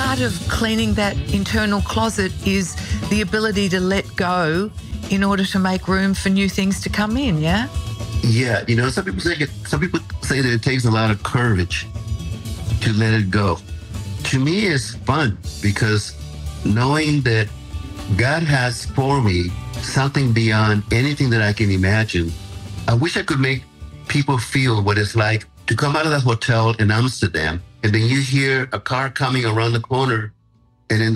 part of cleaning that internal closet is the ability to let go in order to make room for new things to come in, yeah? Yeah, some people say that it takes a lot of courage to let it go. To me, it's fun because knowing that God has for me something beyond anything that I can imagine. I wish I could make people feel what it's like to come out of that hotel in Amsterdam, and then you hear a car coming around the corner, and in